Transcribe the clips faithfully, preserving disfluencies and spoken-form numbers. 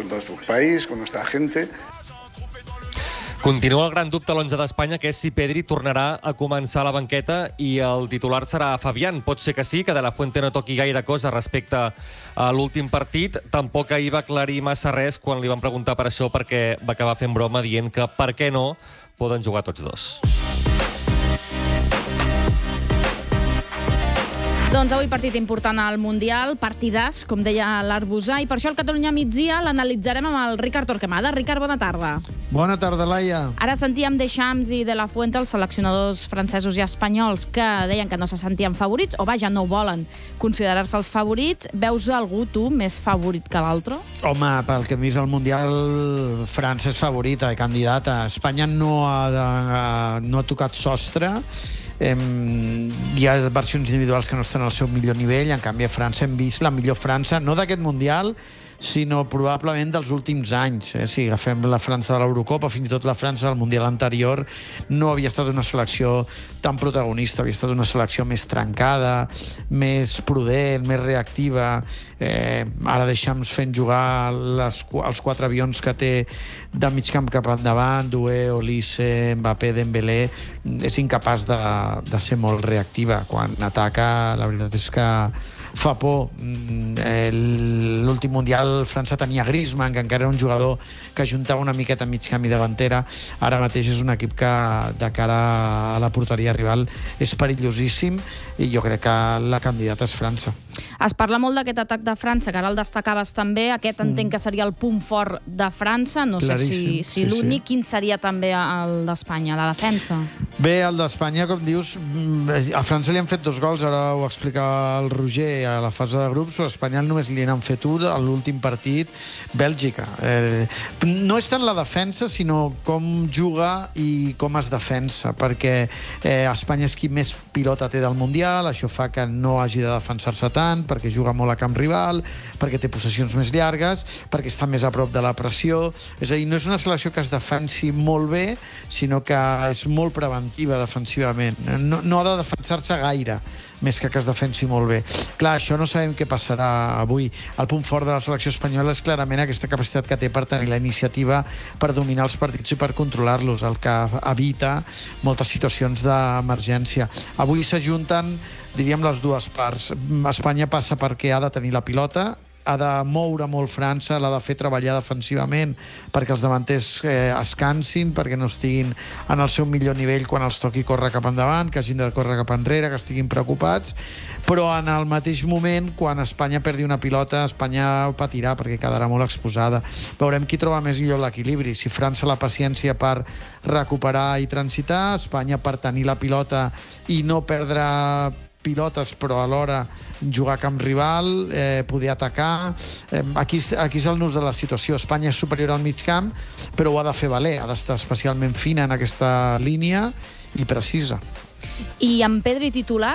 todo tu país, con nuestra gente. Continua el gran dubte a l'onze d'Espanya, que és si Pedri tornarà a començar a la banqueta i el titular serà Fabián. Pot ser que sí, que De La Fuente no toqui gaire cosa respecte a l'últim partit. Tampoc ahir va aclarir massa res quan li van preguntar per això, perquè va acabar fent broma dient que per què no poden jugar tots dos. Doncs avui partit important al Mundial, partidàs, com deia l'Arbusà, i per això el Catalunya migdia l'analitzarem amb el Ricard Torquemada. Ricard, bona tarda. Bona tarda, Laia. Ara sentíem Deschamps i De La Fuente, els seleccionadors francesos i espanyols, que deien que no se sentien favorits, o vaja, no volen considerar-se els favorits. Veus algú, tu, més favorit que l'altre? Home, pel que hem vist al Mundial, França és favorita i candidata. Espanya no ha, de, no ha tocat sostre. Eh, hi ha versions individuals que no estan al seu millor nivell. En canvi, a França hem vist la millor França, no d'aquest Mundial, sinó probablement dels últims anys. Eh? Si agafem la França de l'Eurocopa, fins i tot la França del Mundial anterior, no havia estat una selecció tan protagonista, havia estat una selecció més trencada, més prudent, més reactiva. Eh, ara deixem fent jugar les, els quatre avions que té de mig camp cap endavant, Doué, Olise, Mbappé, Dembélé. És incapaç de, de ser molt reactiva. Quan ataca, la veritat és que fa por. L'últim Mundial França tenia Griezmann, que encara era un jugador que juntava una miqueta mig camp i davantera. Ara mateix és un equip que de cara a la porteria rival és perillosíssim, i jo crec que la candidata és França. Es parla molt d'aquest atac de França, que ara el destacaves també. Aquest entenc mm. que seria el punt fort de França. No Claríssim. sé si, si sí, l'únic. Sí. Quin seria també el d'Espanya, la defensa? Bé, el d'Espanya, com dius, a França li han fet dos gols, ara ho explicava el Roger a la fase de grups, però a Espanya només li n'han fet un a l'últim partit, Bèlgica. Eh, no és tant la defensa, sinó com juga i com es defensa, perquè eh, Espanya és qui més pilota té del Mundial, això fa que no hagi de defensar-se tant, perquè juga molt a camp rival, perquè té possessions més llargues, perquè està més a prop de la pressió. És a dir, no és una selecció que es defensi molt bé, sinó que és molt preventiva defensivament. No, no ha de defensar-se gaire, més que que es defensi molt bé. Clar, això no sabem què passarà avui. El punt fort de la selecció espanyola és clarament aquesta capacitat que té per tenir la iniciativa, per dominar els partits i per controlar-los, el que evita moltes situacions d'emergència. Avui s'ajunten, diríem, les dues parts. Espanya passa perquè ha de tenir la pilota, ha de moure molt França, l'ha de fer treballar defensivament perquè els davanters eh, es cansin, perquè no estiguin en el seu millor nivell quan els toqui córrer cap endavant, que hagin de córrer cap enrere, que estiguin preocupats, però en el mateix moment, quan Espanya perdi una pilota, Espanya patirà perquè quedarà molt exposada. Veurem qui troba més millor l'equilibri. Si França la paciència per recuperar i transitar, Espanya per tenir la pilota i no perdre pilotes, però alhora jugar a camp rival, eh, poder atacar. Eh, aquí, aquí és el nus de la situació. Espanya és superior al mig camp, però ho ha de fer valer, ha d'estar especialment fina en aquesta línia i precisa. I amb Pedri titular?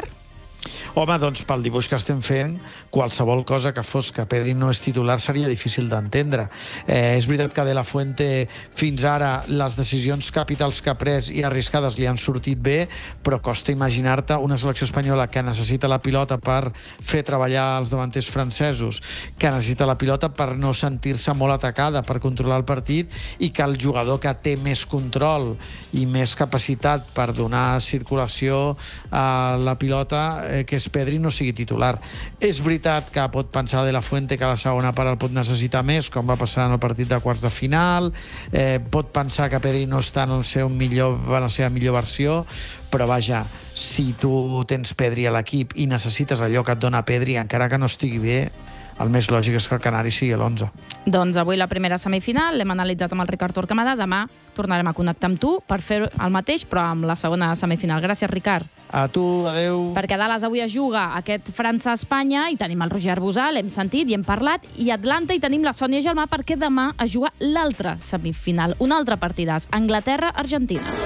Home, doncs pel dibuix que estem fent, qualsevol cosa que fos que Pedri no és titular seria difícil d'entendre. Eh, és veritat que De La Fuente fins ara les decisions capitals que ha pres i arriscades li han sortit bé, però costa imaginar-te una selecció espanyola que necessita la pilota per fer treballar els davanters francesos, que necessita la pilota per no sentir-se molt atacada, per controlar el partit, i que el jugador que té més control i més capacitat per donar circulació a la pilota, eh, que és Pedri, no sigui titular. És veritat que pot pensar De La Fuente que la segona part el pot necessitar més, com va passar en el partit de quarts de final, eh, pot pensar que Pedri no està en, el seu millor, en la seva millor versió, però vaja, si tu tens Pedri a l'equip i necessites allò que et dona Pedri, encara que no estigui bé, el més lògic és que el Canari sigui a l'onze. Doncs avui la primera semifinal l'hem analitzat amb el Ricard Torquemada. Demà tornarem a connectar amb tu per fer el mateix, però amb la segona semifinal. Gràcies, Ricard. A tu, adeu. Perquè a Dallas avui es juga aquest França-Espanya i tenim el Roger Arbusà, l'hem sentit i hem parlat, i a Atlanta i tenim la Sònia Gelmà, perquè demà es juga l'altra semifinal, un altre partidàs, Anglaterra-Argentina.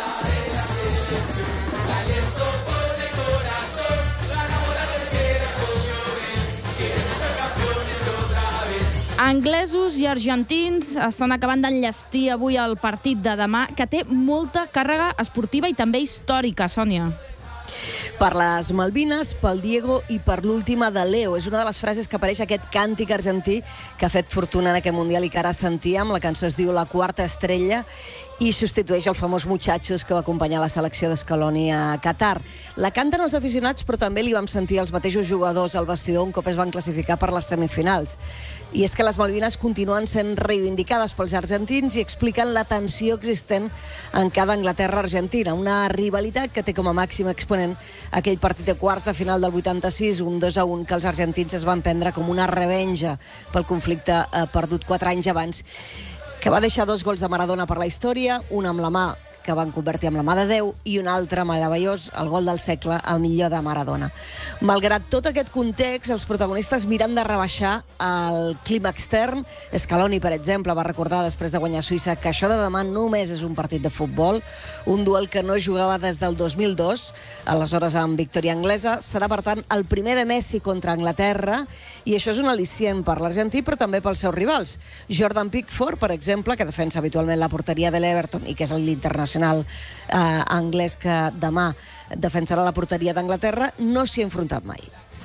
Anglesos i argentins estan acabant d'enllestir avui el partit de demà, que té molta càrrega esportiva i també històrica, Sònia. Per les Malvines, pel Diego i per l'última de Leo. És una de les frases que apareix aquest càntic argentí que ha fet fortuna en aquest Mundial i que ara sentíem. La cançó es diu La Quarta Estrella i substitueix el famós Muchachos que va acompanyar la selecció d'Scaloni a Qatar. La canten els aficionats, però també li vam sentir els mateixos jugadors al vestidor un cop es van classificar per les semifinals. I és que les Malvines continuen sent reivindicades pels argentins i expliquen la tensió existent en cada Anglaterra-Argentina, una rivalitat que té com a màxim exponent aquell partit de quarts de final del vuitanta-sis, un dos a un, que els argentins es van prendre com una revenja pel conflicte eh, perdut quatre anys abans, que va deixar dos gols de Maradona per la història, un amb la mà que van convertir en la mà de Déu i un altre meravellós, el gol del segle, el millor de Maradona. Malgrat tot aquest context, els protagonistes miren de rebaixar el clima extern. Scaloni, per exemple, va recordar després de guanyar Suïssa que això de demà només és un partit de futbol, un duel que no jugava des del dos mil dos, aleshores amb victòria anglesa. Serà, per tant, el primer de Messi contra Anglaterra, i això és un al·licient per l'argentí, però també pels seus rivals. Jordan Pickford, per exemple, que defensa habitualment la porteria de l'Everton i que és l'internacional eh, anglès que demà defensarà la porteria d'Anglaterra, no s'hi ha enfrontat mai.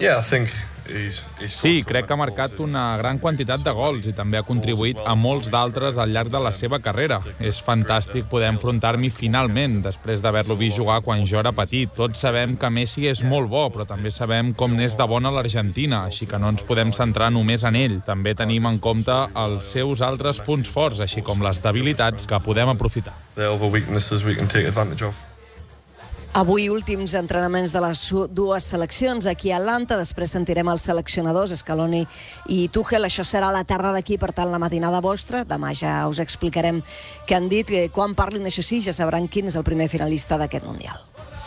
Sí, crec que ha marcat una gran quantitat de gols i també ha contribuït a molts d'altres al llarg de la seva carrera. És fantàstic poder enfrontar-m'hi finalment, després d'haver-lo vist jugar quan jo era petit. Tots sabem que Messi és molt bo, però també sabem com n'és de bona l'Argentina, així que no ens podem centrar només en ell. També tenim en compte els seus altres punts forts, així com les debilitats que podem aprofitar. Avui últims entrenaments de les dues seleccions aquí a Atlanta, després sentirem els seleccionadors Scaloni i Tuchel. Això serà a la tarda d'aquí, per tant la matinada vostra. Demà ja us explicarem què han dit. Quan parlin, això sí, ja sabran quin és el primer finalista d'aquest Mundial.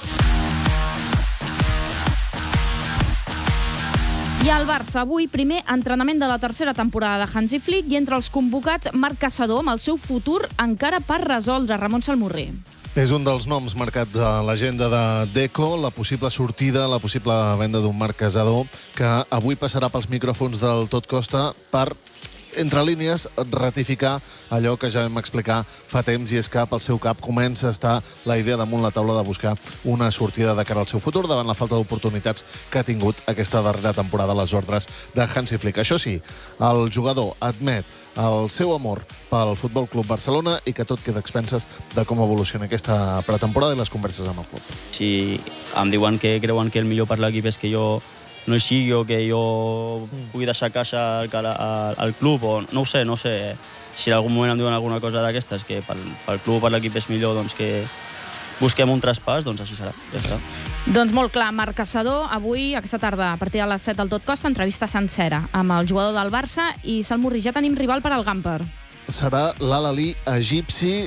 I al Barça, avui, primer entrenament de la tercera temporada de Hansi Flick i entre els convocats Marc Caçador amb el seu futur encara per resoldre. Ramon Salmurri. És un dels noms marcats a l'agenda de Deco, la possible sortida, la possible venda d'un Marc Caçador, que avui passarà pels micròfons del Tot Costa per, entre línies, ratificar allò que ja vam explicar fa temps, i és que pel seu cap comença a estar la idea damunt la taula de buscar una sortida de cara al seu futur davant la falta d'oportunitats que ha tingut aquesta darrera temporada a les ordres de Hansi Flick. Això sí, el jugador admet el seu amor pel Futbol Club Barcelona i que tot queda a expenses de com evoluciona aquesta pretemporada i les converses amb el club. Si em diuen que creuen que el millor per l'equip és que jo no hi sigui o que jo pugui deixar caixa al, al, al club, o no ho sé, no ho sé. Si en algun moment em diuen alguna cosa d'aquestes, que pel, pel club o per l'equip és millor doncs, que busquem un traspàs, doncs així serà. Ja està. Doncs molt clar, Marc Caçador, avui, aquesta tarda, a partir de les set del Tot Costa, entrevista sencera amb el jugador del Barça. I Salmurri, ja tenim rival per al Gamper. Serà l'Al-Ahly egipci,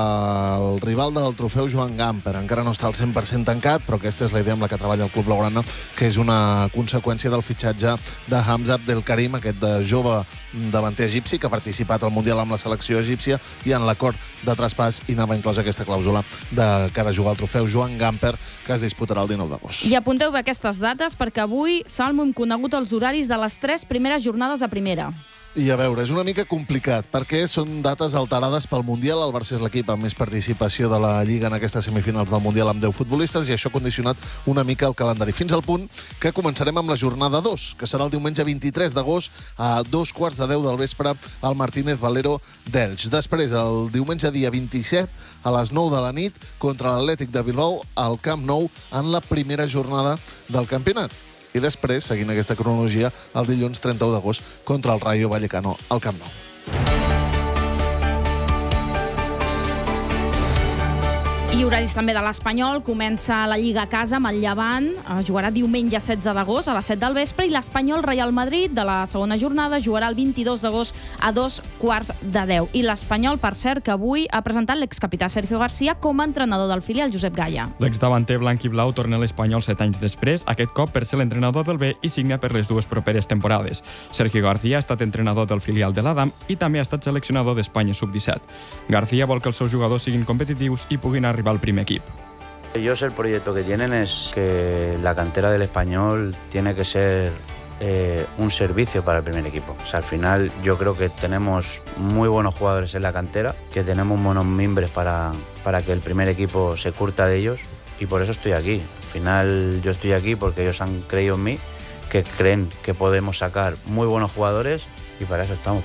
el rival del trofeu Joan Gamper. Encara no està al cent per cent tancat, però aquesta és la idea amb la que treballa el club blaugrana, que és una conseqüència del fitxatge de Hamza Abdelkarim, aquest de jove davanter egipci que ha participat al Mundial amb la selecció egípcia, i en l'acord de traspàs hi anava inclosa aquesta clàusula de cara a jugar al trofeu Joan Gamper, que es disputarà el dinou d'agost. I apunteu bé aquestes dates, perquè avui, Salmo, hem conegut els horaris de les tres primeres jornades a primera. I a veure, és una mica complicat, perquè són dates alterades pel Mundial. El Barça és l'equip amb més participació de la Lliga en aquestes semifinals del Mundial, amb deu futbolistes, i això ha condicionat una mica el calendari, fins al punt que començarem amb la jornada dos, que serà el diumenge vint-i-tres d'agost a dos quarts de deu del vespre al Martínez Valero d'Elx. Després, el diumenge dia vint-i-set a les nou de la nit contra l'Atlètic de Bilbao al Camp Nou en la primera jornada del campionat. I després, seguint aquesta cronologia, el dilluns trenta-u d'agost contra el Rayo Vallecano al Camp Nou. I horaris també de l'Espanyol. Comença la Lliga a casa amb el Llevant. Jugarà diumenge setze d'agost a les set del vespre, i l'Espanyol Real Madrid de la segona jornada jugarà el vint-i-dos d'agost a dos quarts de deu. I l'Espanyol, per cert, que avui ha presentat l'excapità Sergio García com a entrenador del filial, Josep Gaya. L'exdavanter blanc i blau torna a l'Espanyol set anys després, aquest cop per ser l'entrenador del B i signa per les dues properes temporades. Sergio García ha estat entrenador del filial de l'Adam i també ha estat seleccionador d'Espanya sub disset. García vol que els seus jugadors siguin competitius i puguin arribar al primer equip. Ellos el proyecto que tienen es que la cantera del Español tiene que ser eh, un servicio para el primer equipo. O sea, al final yo creo que tenemos muy buenos jugadores en la cantera, que tenemos buenos mimbres para, para que el primer equipo se curta de ellos, y por eso estoy aquí. Al final yo estoy aquí porque ellos han creído en mí, que creen que podemos sacar muy buenos jugadores y para eso estamos.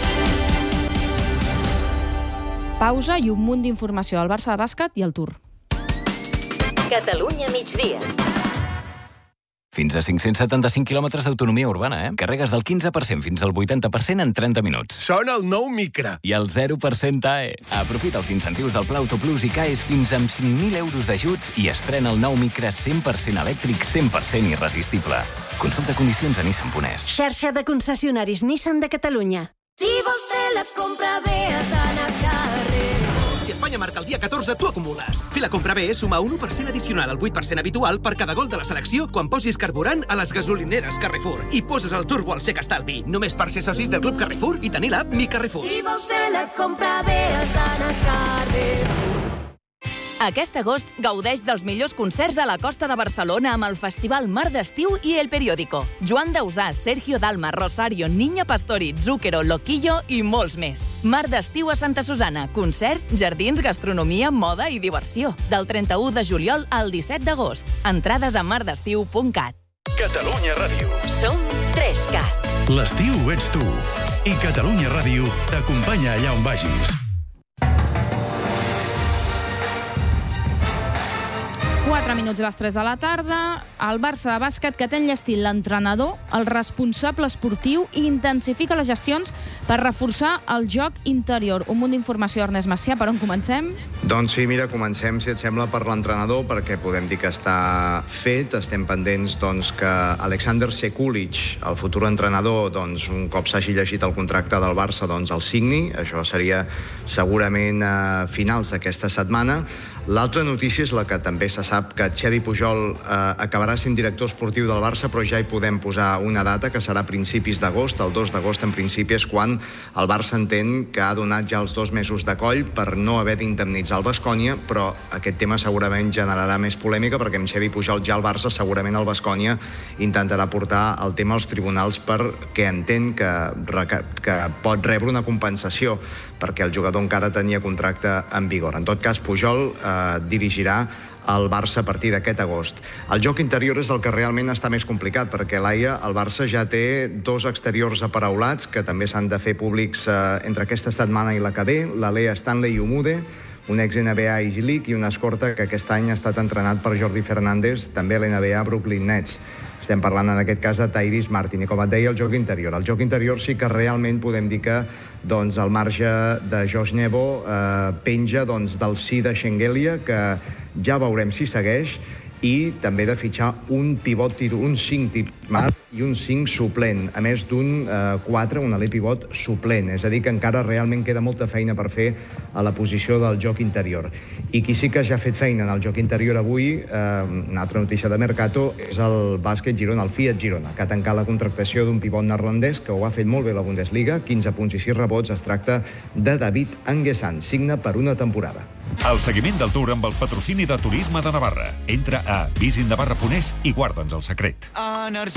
Pausa i un munt d'informació al Barça de bàsquet i al Tour. Catalunya migdia. Fins a cinc-cents setanta-cinc quilòmetres d'autonomia urbana, eh? Carregues del quinze per cent fins al vuitanta per cent en trenta minuts. Sona el nou Micra. I el zero per cent A E. Aprofita els incentius del Pla Autoplus i caes fins amb cinc mil euros d'ajuts i estrena el nou Micra cent per cent elèctric, cent per cent irresistible. Consulta condicions a Nissan punt es. Xarxa de concessionaris Nissan de Catalunya. Si vols fer la compra bé, has d'anar a carrer. Si Espanya marca el dia catorze, tu acumules. Fer la compra bé és sumar un u per cent addicional al vuit per cent habitual per cada gol de la selecció quan posis carburant a les gasolineres Carrefour i poses el turbo al Sec Estalvi. Només per ser socis del Club Carrefour i tenir l'app Mi Carrefour. Si vols fer la compra bé, has d'anar a Carrefour. Aquest agost gaudeix dels millors concerts a la costa de Barcelona amb el Festival Mar d'Estiu i El Periódico. Joan Dausà, Sergio Dalma, Rosario, Niña Pastori, Zúquero, Loquillo i molts més. Mar d'Estiu a Santa Susana. Concerts, jardins, gastronomia, moda i diversió. Del trenta-u de juliol al disset d'agost. Entrades a mar d'estiu punt cat. Catalunya Ràdio. Som tres cat. L'estiu ets tu. I Catalunya Ràdio t'acompanya allà on vagis. quatre minuts a les tres de la tarda, el Barça de bàsquet que té enllestit l'entrenador, el responsable esportiu i intensifica les gestions per reforçar el joc interior. Un munt d'informació, Ernest Macià, per on comencem? Doncs sí, mira, comencem, si et sembla, per l'entrenador, perquè podem dir que està fet. Estem pendents doncs, que Alexander Sekulic, el futur entrenador, doncs, un cop s'hagi llegit el contracte del Barça, doncs el signi. Això seria segurament a finals d'aquesta setmana. L'altra notícia és la que també se sap que Xavi Pujol eh, acabarà sent director esportiu del Barça, però ja hi podem posar una data que serà a principis d'agost. El dos d'agost, en principi, és quan el Barça entén que ha donat ja els dos mesos de coll per no haver d'indemnitzar el Baskonia, però aquest tema segurament generarà més polèmica perquè amb Xavi Pujol ja el Barça, segurament el Baskonia intentarà portar el tema als tribunals perquè entén que, que pot rebre una compensació perquè el jugador encara tenia contracte en vigor. En tot cas, Pujol eh, dirigirà el Barça a partir d'aquest agost. El joc interior és el que realment està més complicat, perquè l'Aia, el Barça ja té dos exteriors aparaulats que també s'han de fer públics eh, entre aquesta setmana i la que ve, l'Alea Stanley Umude, un ex-N B A i G-League, i un escorta que aquest any ha estat entrenat per Jordi Fernández, també a l'N B A Brooklyn Nets. Estem parlant en aquest cas de Tyrese Martin. I com et deia, el joc interior. El joc interior sí que realment podem dir que doncs, el marge de Josh Nebo eh, penja doncs, del sí de Schengelia, que ja veurem si segueix, i també de fitxar un pivot, un cinc titular i un cinc suplent, a més d'un quatre, un alè pivot suplent. És a dir, que encara realment queda molta feina per fer a la posició del joc interior. I qui sí que ja ha fet feina en el joc interior avui, eh, una altra notícia de Mercato, és el bàsquet Girona, el Fiat Girona, que ha tancat la contractació d'un pivot neerlandès que ho ha fet molt bé a la Bundesliga, quinze punts i sis rebots. Es tracta de David Anguessan, signa per una temporada. El seguiment del Tour amb el patrocini de Turisme de Navarra. Entra a visit navarra punt es i guarda'ns el secret.